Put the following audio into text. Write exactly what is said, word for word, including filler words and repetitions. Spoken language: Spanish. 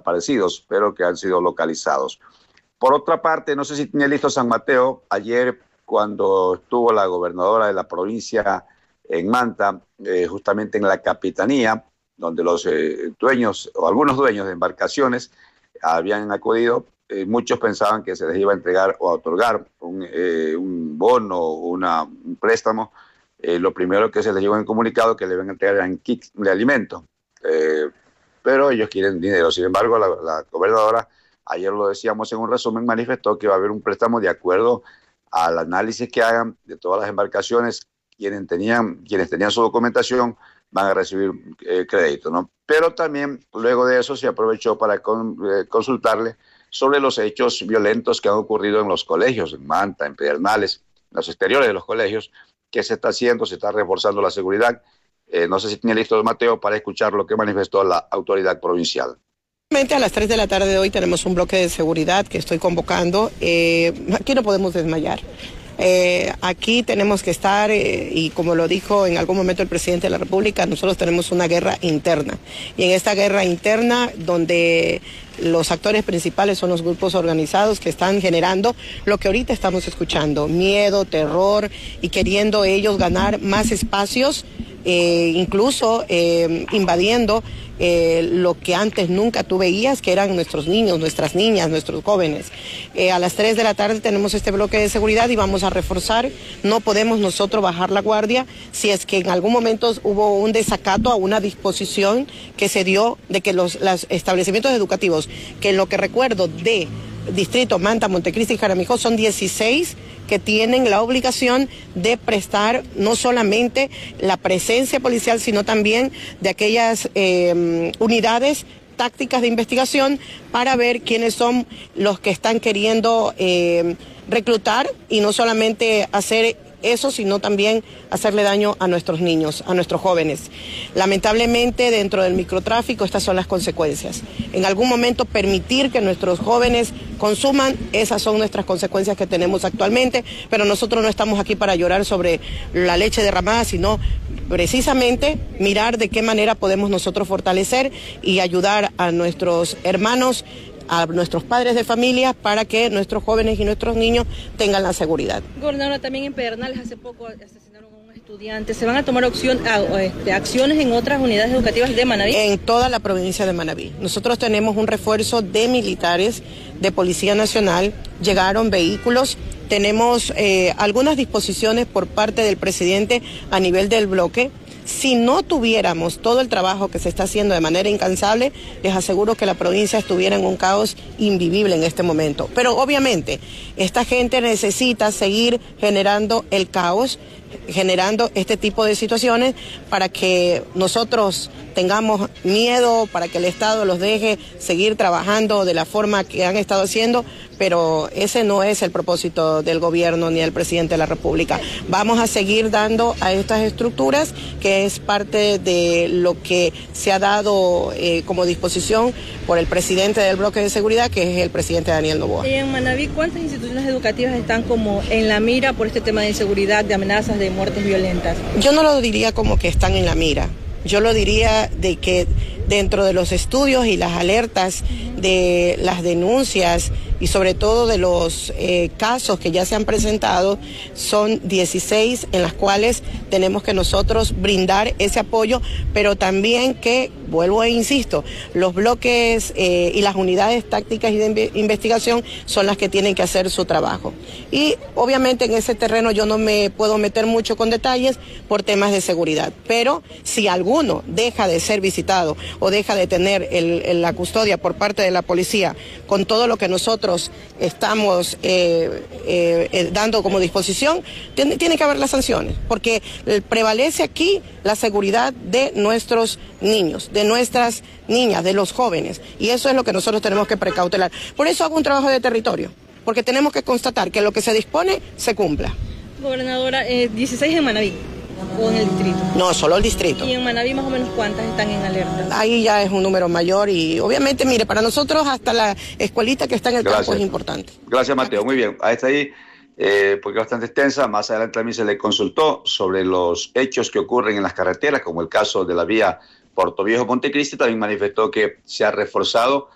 desaparecidos, pero que han sido localizados. Por otra parte, no sé si tiene listo San Mateo, ayer cuando estuvo la gobernadora de la provincia en Manta, eh, justamente en la capitanía, donde los eh, dueños o algunos dueños de embarcaciones habían acudido, eh, muchos pensaban que se les iba a entregar o a otorgar un, eh, un bono o una, un préstamo. Eh, lo primero que se les llegó en comunicado que le iban a entregar eran kits de alimentos, eh, pero ellos quieren dinero. Sin embargo, la, la gobernadora, ayer lo decíamos en un resumen, manifestó que va a haber un préstamo de acuerdo al análisis que hagan de todas las embarcaciones. Quienes tenían, quienes tenían su documentación van a recibir eh, crédito, ¿no? Pero también luego de eso se aprovechó para con, eh, consultarle sobre los hechos violentos que han ocurrido en los colegios, en Manta, en Pedernales, en los exteriores de los colegios. ¿Qué se está haciendo? Se está reforzando la seguridad. Eh, no sé si tiene listo Mateo para escuchar lo que manifestó la autoridad provincial. A las tres de la tarde de hoy tenemos un bloque de seguridad que estoy convocando. Eh, aquí no podemos desmayar. Eh, aquí tenemos que estar, eh, y como lo dijo en algún momento el presidente de la República, nosotros tenemos una guerra interna. Y en esta guerra interna, donde los actores principales son los grupos organizados que están generando lo que ahorita estamos escuchando, miedo, terror, y queriendo ellos ganar más espacios, eh, incluso eh, invadiendo Eh, lo que antes nunca tú veías, que eran nuestros niños, nuestras niñas, nuestros jóvenes. Eh, a las tres de la tarde tenemos este bloque de seguridad y vamos a reforzar. No podemos nosotros bajar la guardia si es que en algún momento hubo un desacato a una disposición que se dio de que los, los establecimientos educativos, que en lo que recuerdo de Distrito Manta, Montecristi y Jaramillo son dieciséis que tienen la obligación de prestar no solamente la presencia policial, sino también de aquellas eh, unidades tácticas de investigación para ver quiénes son los que están queriendo eh, reclutar y no solamente hacer eso, sino también hacerle daño a nuestros niños, a nuestros jóvenes. Lamentablemente, dentro del microtráfico, estas son las consecuencias. En algún momento, permitir que nuestros jóvenes consuman, esas son nuestras consecuencias que tenemos actualmente, pero nosotros no estamos aquí para llorar sobre la leche derramada, sino precisamente mirar de qué manera podemos nosotros fortalecer y ayudar a nuestros hermanos, a nuestros padres de familia, para que nuestros jóvenes y nuestros niños tengan la seguridad. Gobernadora, también en Pedernales hace poco asesinaron a un estudiante. ¿Se van a tomar opción, a, este, acciones en otras unidades educativas de Manabí? En toda la provincia de Manabí. Nosotros tenemos un refuerzo de militares, de Policía Nacional, llegaron vehículos, tenemos eh, algunas disposiciones por parte del presidente a nivel del bloque. Si no tuviéramos todo el trabajo que se está haciendo de manera incansable, les aseguro que la provincia estuviera en un caos invivible en este momento. Pero obviamente, esta gente necesita seguir generando el caos, generando este tipo de situaciones para que nosotros tengamos miedo, para que el Estado los deje seguir trabajando de la forma que han estado haciendo, pero ese no es el propósito del gobierno ni del presidente de la República. Vamos a seguir dando a estas estructuras, que es parte de lo que se ha dado eh, como disposición por el presidente del bloque de seguridad, que es el presidente Daniel Noboa. Y en Manabí, ¿cuántas instituciones educativas están como en la mira por este tema de inseguridad, de amenazas, de muertes violentas? Yo no lo diría como que están en la mira. Yo lo diría de que dentro de los estudios y las alertas de las denuncias y sobre todo de los eh, casos que ya se han presentado, son dieciséis en las cuales tenemos que nosotros brindar ese apoyo, pero también que, vuelvo e insisto, los bloques eh, y las unidades tácticas y de investigación son las que tienen que hacer su trabajo. Y obviamente en ese terreno yo no me puedo meter mucho con detalles por temas de seguridad, pero si alguno deja de ser visitado o deja de tener el, el, la custodia por parte de la policía con todo lo que nosotros estamos eh, eh, dando como disposición, tiene, tiene que haber las sanciones, porque prevalece aquí la seguridad de nuestros niños, de nuestras niñas, de los jóvenes, y eso es lo que nosotros tenemos que precautelar. Por eso hago un trabajo de territorio, porque tenemos que constatar que lo que se dispone se cumpla. Gobernadora, eh, dieciséis en Manabí. ¿O en el distrito? No, solo el distrito. ¿Y en Manabí más o menos cuántas están en alerta? Ahí ya es un número mayor y obviamente, mire, para nosotros hasta la escuelita que está en el Gracias. campo es importante. Gracias, Mateo. Muy bien. Ahí está ahí, eh, porque es bastante extensa. Más adelante también se le consultó sobre los hechos que ocurren en las carreteras, como el caso de la vía Puerto Viejo-Montecristi. También manifestó que se ha reforzado